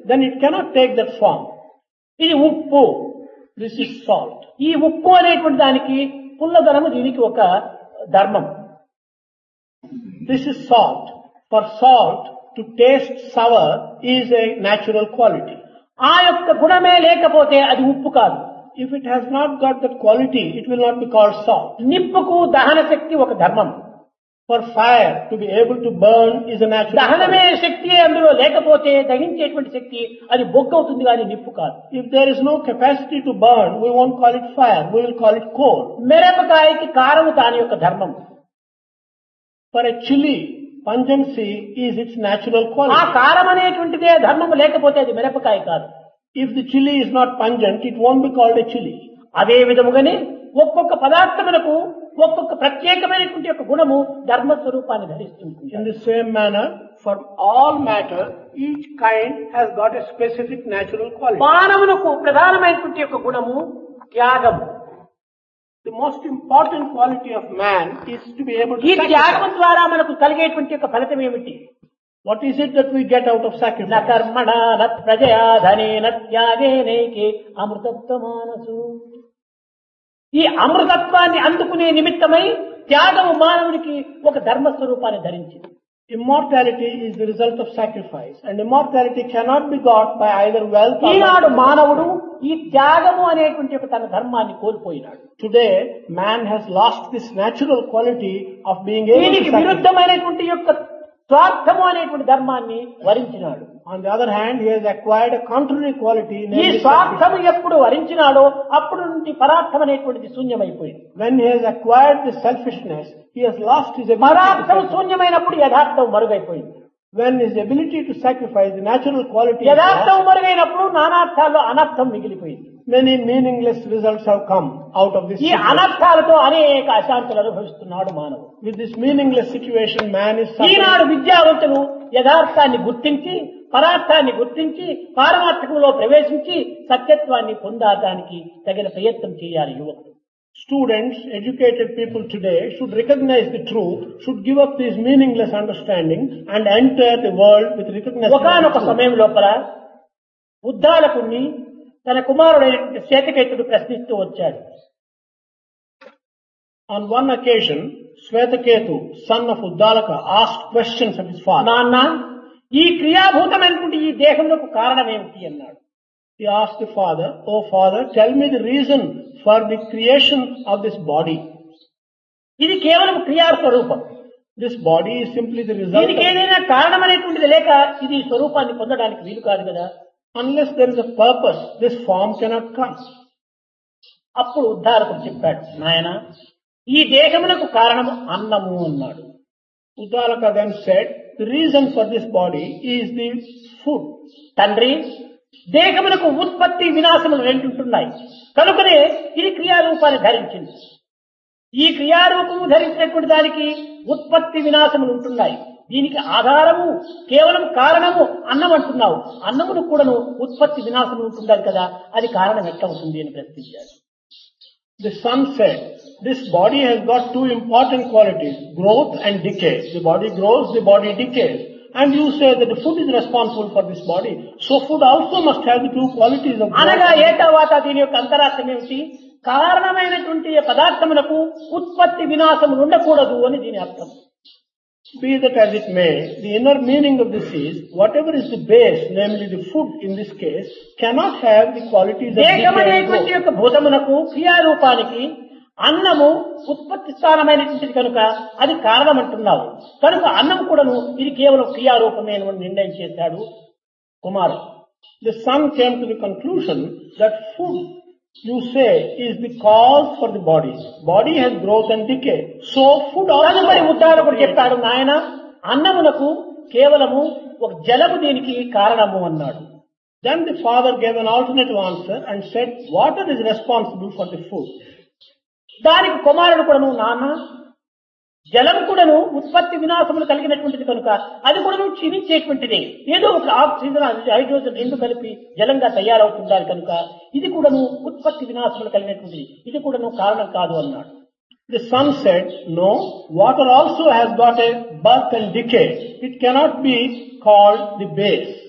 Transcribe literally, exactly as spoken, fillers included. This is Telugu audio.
then it cannot take that form. ఇది ఉప్పు. This is salt. ఈ ఉప్పు అనేటువంటి దానికి పుల్లదనము దీనికి ఒక ధర్మం. This is salt. For salt to taste sour is a natural quality. ఆ యొక్క గుణమే లేకపోతే అది ఉప్పు కాదు. If it has not got that quality, it will not be called salt. నిప్పుకు దహన శక్తి ఒక ధర్మం. For fire to be able to burn is a natural దహనమే quality. శక్తి అందులో లేకపోతే దహించేటువంటి శక్తి అది బొగ్గు అవుతుంది కానీ నిప్పు కాదు. If there is no capacity to burn, we won't call it fire, we will call it coal. మిరపకాయకి కారము దాని యొక్క ధర్మం. For a chili, pungency is its natural ఆ quality. కారం అనేటువంటిదే ధర్మము లేకపోతే అది మిరపకాయ కాదు. If the chili is not pungent, it won't be called a chili. అదే విధముగానే ఒక్కొక్క పదార్థమునకు ఒక్కొక్క ప్రత్యేకమైనటువంటి యొక్క గుణము ధర్మ స్వరూపాన్ని ధరిస్తుంది. In the same manner, for all matter, each kind has got a specific natural quality. మానవునకు ప్రధానమైనటువంటి యొక్క గుణము త్యాగం. The most important quality of man is to be able to ఈ త్యాగం sacrifice. ద్వారా మనకు కలిగేటువంటి యొక్క ఫలితం ఏమిటి? What is it that we get out of న sacrifice? కర్మణ న ప్రజయా ధనేన త్యాగేనైకే అమృతత్వమానసు. ఈ అమృతత్వాన్ని అందుకునే నిమిత్తమై త్యాగము మానవునికి ఒక ధర్మ స్వరూపాన్ని ధరించింది. Immortality is the result of sacrifice, and immortality cannot be got by either wealth or Eenadu wealth. మానవుడు ఈ త్యాగము అనేటువంటి ఒక తన ధర్మాన్ని కోల్పోయినాడు. Today, man has lost this natural quality of being able దీనికి to sacrifice. విరుద్ధమైనటువంటి యొక్క స్వార్థము అనేటువంటి ధర్మాన్ని వరించినాడు. On the other hand, he has acquired a contrary quality, ఈ namely sacrifice. స్వార్థము ఎప్పుడు వరించినాడో అప్పుడు నుండి పరార్థం అనేటువంటిది శూన్యమైపోయింది. When he has acquired this selfishness, he has lost his ability to పరార్థం sacrifice. శూన్యమైనప్పుడు యథార్థం మరుగైపోయింది. When his ability to sacrifice the natural quality is యథార్థం lost, మరుగైనప్పుడు నానార్థాల్లో అనర్థం మిగిలిపోయింది. many meaningless results have come out of this ఈ situation. అనర్థాలతో అనేక అశాంతులు అనుభవిస్తున్నాడు మానవుడు. With this meaningless situation, man is Eenadu suffering. విద్యావంతులు యథార్థాన్ని గుర్తించి పరార్థాన్ని గుర్తించి పారమార్థకంలో ప్రవేశించి సత్యత్వాన్ని పొందడానికి తగిన ప్రయత్నం చేయాలి యువకుడు. Students, educated people today should recognize the truth, should give up this meaningless understanding and enter the world with recognition of the ఒకానొక truth. సమయం లోపల ఉద్దాలకుణ్ణి తన కుమారుడైనటువంటి శ్వేతకేతుడు ప్రశ్నిస్తూ వచ్చాడు. On one occasion, Swetaketu, son of Uddalaka, asked questions of his father. నాన్న ఈ క్రియాభూతమైనటువంటి ఈ దేహములకు కారణం ఏమిటి అన్నాడు. He asked the father, "Oh father, tell me the reason for the creation of this body. ఇది కేవలం క్రియా స్వరూపం. This body is simply the result దీనికి of... ఏదైనా కారణం అనేటువంటిది లేక ఇది ఈ స్వరూపాన్ని పొందడానికి వీలు కాదు కదా. Unless there is a purpose, this form cannot come." అప్పుడు ఉద్ధారకుడు చెప్పాడు, నాయన ఈ దేహమునకు కారణము అన్నము అన్నాడు. Uddalaka then said, "The reason for this body is the food." తండ్రి, దేహమునకు ఉత్పత్తి వినాశములు రెండుంటున్నాయి కనుకనే ఇది క్రియారూపాన్ని ధరించింది. ఈ క్రియారూపము ధరించినటువంటి దానికి ఉత్పత్తి వినాశములు ఉంటున్నాయి. దీనికి ఆధారము కేవలం కారణము అన్నం అంటున్నావు. అన్నమును కూడాను ఉత్పత్తి వినాశములు ఉంటున్నారు కదా, అది కారణం ఎట్లా అవుతుంది అని ప్రశ్నించారు. The son said, "This body has got two important qualities, growth and decay. The body grows, the body decays. And you say that the food is responsible for this body. So food also must have the two qualities of growth." అనగా ఏ తర్వాత దీని యొక్క అంతరార్థం ఏమిటి? కారణమైనటువంటి పదార్థములకు ఉత్పత్తి వినాశములు ఉండకూడదు అని దీని అర్థం. Be that as it may, the inner meaning of this is, whatever is the base, namely the food in this case, cannot have the qualities of decay and దేహమనేటువంటి growth. యొక్క భూతమునకు క్రియారూపానికి అన్నము ఉత్పత్తి స్థానమైనటువంటిది కనుక అది కారణం అంటున్నావు. కనుక అన్నం కూడాను ఇది కేవలం క్రియారూపమే అని నిర్ణయం చేశాడు కుమారుడు. The son came to the conclusion that food, you say, is the cause for the body. Body has growth and decay. So food also... తదుపరి ఉద్దారకుడు చెప్పాడు, నాయన అన్నమునకు కేవలము ఒక జలము దీనికి కారణము అన్నాడు. Then the father gave an alternative answer and said, water is responsible for the food. దానికి కుమారుడు కూడాను, నాన్న జలం కూడాను ఉత్పత్తి వినాశములు కలిగినటువంటిది కనుక అది కూడాను క్షీణించేటువంటిది. ఏదో ఒక ఆక్సిజన్ హైడ్రోజన్ రెండు కలిపి జలంగా తయారవుతుండాలి కనుక ఇది కూడాను ఉత్పత్తి వినాశములు కలిగినటువంటిది, ఇది కూడాను కారణం కాదు అన్నాడు. The son said, no, water also has got a birth and decay. It cannot be called the base.